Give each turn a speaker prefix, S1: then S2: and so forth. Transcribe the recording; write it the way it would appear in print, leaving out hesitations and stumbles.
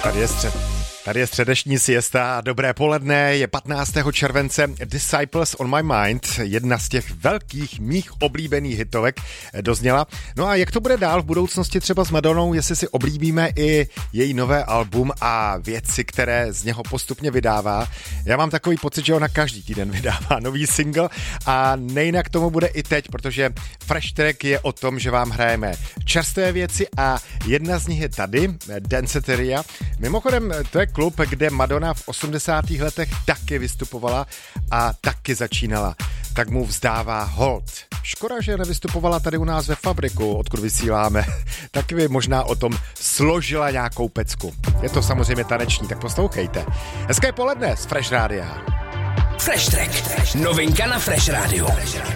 S1: Tady je středeční siesta a dobré poledne, je 15. července, Disciples on my mind, jedna z těch velkých mých oblíbených hitovek dozněla. No a jak to bude dál v budoucnosti třeba s Madonou, jestli si oblíbíme i její nové album a věci, které z něho postupně vydává. Já mám takový pocit, že ona každý týden vydává nový single a nejinak tomu bude i teď, protože Fresh Track je o tom, že vám hrajeme čerstvé věci a jedna z nich je tady, Danceteria. Mimochodem, to je klub, kde Madonna v 80. letech taky vystupovala a taky začínala. Tak mu vzdává hold. Škoda, že nevystupovala tady u nás ve Fabriku, odkud vysíláme. Taky by možná o tom složila nějakou pecku. Je to samozřejmě taneční, tak poslouchejte. Hezké poledne z Fresh Rádia.
S2: Fresh Track. Novinka na Fresh Rádiu.